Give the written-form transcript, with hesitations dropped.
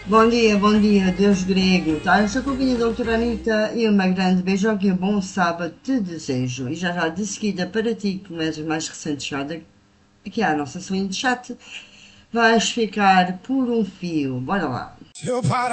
Bom dia, Deus grego. Tá? Eu sou a companhia da doutora Anitta e uma grande beijoca e um bom sábado te desejo. E já de seguida para ti, que és mais recente chegada aqui à nossa seguinte chat, vais ficar por um fio. Bora lá.